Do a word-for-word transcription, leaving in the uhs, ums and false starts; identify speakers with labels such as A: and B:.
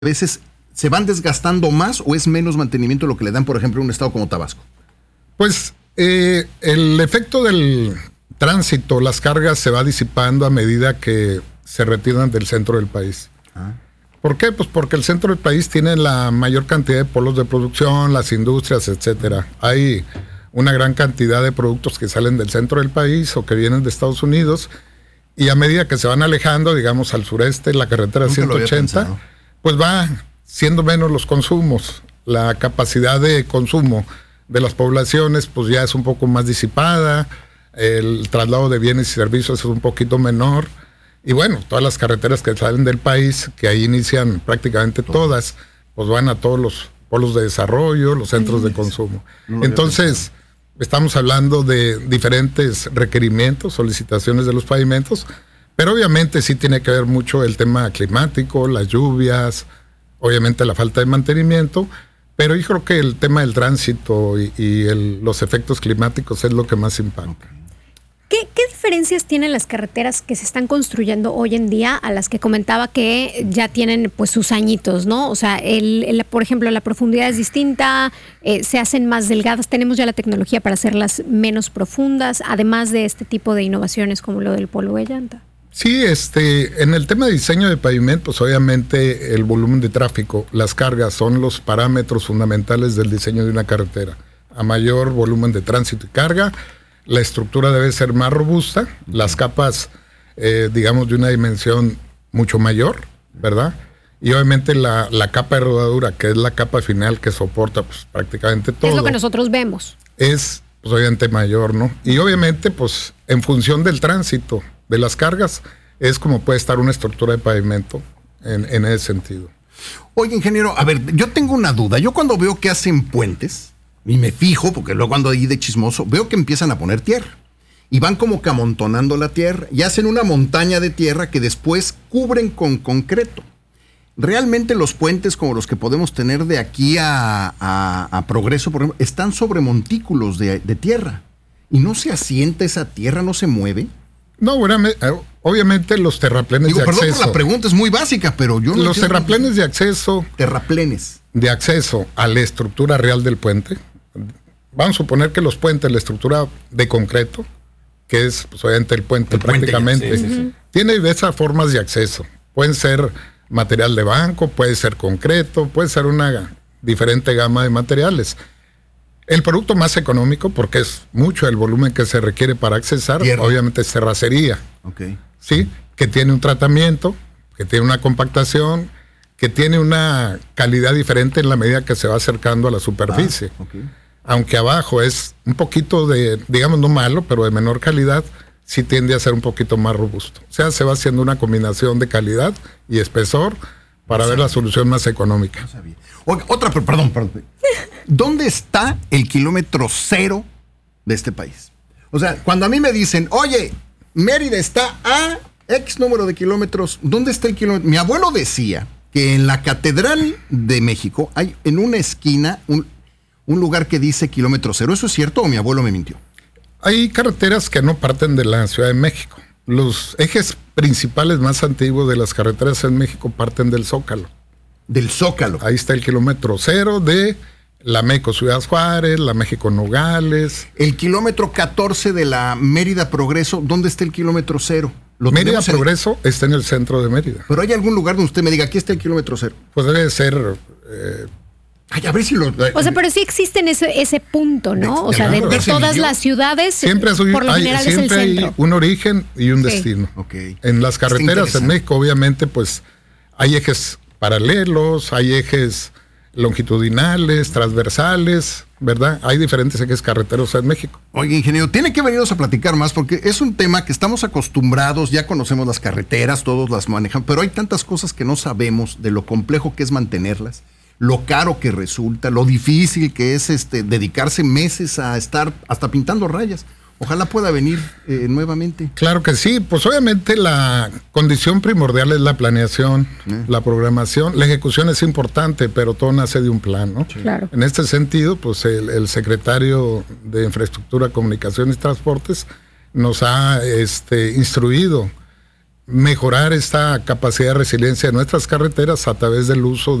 A: veces se van desgastando más o es menos mantenimiento lo que le dan, por ejemplo, a un estado como Tabasco?
B: Pues eh, el efecto del tránsito, las cargas se va disipando a medida que se retiran del centro del país. Ah. ¿Por qué? Pues porque el centro del país tiene la mayor cantidad de polos de producción, las industrias, etcétera. Hay una gran cantidad de productos que salen del centro del país o que vienen de Estados Unidos, y a medida que se van alejando, digamos, al sureste, la carretera Nunca ciento ochenta, pues va siendo menos los consumos. La capacidad de consumo de las poblaciones pues ya es un poco más disipada, el traslado de bienes y servicios es un poquito menor, y bueno, todas las carreteras que salen del país, que ahí inician prácticamente todas, pues van a todos los polos de desarrollo, los centros de consumo. Entonces, estamos hablando de diferentes requerimientos, solicitaciones de los pavimentos, pero obviamente sí tiene que ver mucho el tema climático, las lluvias, obviamente la falta de mantenimiento, pero yo creo que el tema del tránsito y, y el, los efectos climáticos es lo que más impacta.
C: ¿Qué, ¿Qué diferencias tienen las carreteras que se están construyendo hoy en día a las que comentaba que ya tienen pues sus añitos, ¿no? O sea, el, el, por ejemplo, la profundidad es distinta, eh, se hacen más delgadas, tenemos ya la tecnología para hacerlas menos profundas, además de este tipo de innovaciones como lo del polvo de llanta.
B: Sí, este, en el tema de diseño de pavimentos, obviamente el volumen de tráfico, las cargas son los parámetros fundamentales del diseño de una carretera. A mayor volumen de tránsito y carga, la estructura debe ser más robusta, las capas, eh, digamos, de una dimensión mucho mayor, ¿verdad? Y obviamente la, la capa de rodadura, que es la capa final que soporta pues, prácticamente todo.
C: Es lo que nosotros vemos.
B: Es, pues, obviamente mayor, ¿no? Y obviamente, pues, en función del tránsito, de las cargas, es como puede estar una estructura de pavimento en, en ese sentido.
A: Oye, ingeniero, a ver, yo tengo una duda. Yo cuando veo que hacen puentes, y me fijo, porque luego ando ahí de chismoso, veo que empiezan a poner tierra. Y van como que amontonando la tierra, y hacen una montaña de tierra que después cubren con concreto. Realmente los puentes como los que podemos tener de aquí a, a, a Progreso, por ejemplo, están sobre montículos de, de tierra. Y no se asienta esa tierra, no se mueve.
B: No, bueno, obviamente los terraplenes
A: Digo,
B: de
A: perdón
B: acceso.
A: Por la pregunta, es muy básica, pero yo no
B: Los terraplenes de acceso.
A: Terraplenes.
B: De acceso a la estructura real del puente. Vamos a suponer que los puentes, la estructura de concreto, que es pues, obviamente el puente el prácticamente, puente, sí, sí, sí. tiene diversas formas de acceso. Pueden ser material de banco, puede ser concreto, puede ser una diferente gama de materiales. El producto más económico, porque es mucho el volumen que se requiere para accesar, Tierra. obviamente es terracería.
A: Okay.
B: ¿Sí? Que tiene un tratamiento, que tiene una compactación, que tiene una calidad diferente en la medida que se va acercando a la superficie. Ah, okay. Aunque abajo es un poquito de, digamos, no malo, pero de menor calidad, sí tiende a ser un poquito más robusto. O sea, se va haciendo una combinación de calidad y espesor para no ver la solución más económica. No sabía.
A: Oye, otra, perdón, perdón. ¿Dónde está el kilómetro cero de este país? O sea, cuando a mí me dicen, oye, Mérida está a X número de kilómetros, ¿dónde está el kilómetro? Mi abuelo decía que en la Catedral de México hay en una esquina un, un lugar que dice kilómetro cero. ¿Eso es cierto o mi abuelo me mintió?
B: Hay carreteras que no parten de la Ciudad de México. Los ejes principales más antiguos de las carreteras en México parten del Zócalo.
A: Del Zócalo.
B: Ahí está el kilómetro cero de la México Ciudad Juárez, la México Nogales.
A: El kilómetro catorce de la Mérida Progreso, ¿dónde está el kilómetro cero?
B: ¿Lo Mérida Progreso el... está en el centro de Mérida.
A: ¿Pero hay algún lugar donde usted me diga, aquí está el kilómetro cero?
B: Pues debe ser... Eh...
A: Ay, a ver si lo...
C: O sea, pero sí existe en ese, ese punto, ¿no? De, o sea, de, de todas las ciudades,
B: siempre hay, por lo general hay, es el centro. Siempre hay un origen y un sí. destino.
A: Okay.
B: En las carreteras en México, obviamente, pues, hay ejes paralelos, hay ejes longitudinales, transversales, ¿verdad? Hay diferentes ejes carreteros en México.
A: Oye, ingeniero, tiene que venirnos a platicar más porque es un tema que estamos acostumbrados, ya conocemos las carreteras, todos las manejan, pero hay tantas cosas que no sabemos de lo complejo que es mantenerlas, lo caro que resulta, lo difícil que es este dedicarse meses a estar hasta pintando rayas. Ojalá pueda venir eh, nuevamente.
B: Claro que sí, pues obviamente la condición primordial es la planeación, eh. la programación, la ejecución es importante, pero todo nace de un plan, ¿no?
C: Sí. Claro.
B: En este sentido, pues el, el secretario de Infraestructura, Comunicaciones y Transportes nos ha este, instruido mejorar esta capacidad de resiliencia de nuestras carreteras a través del uso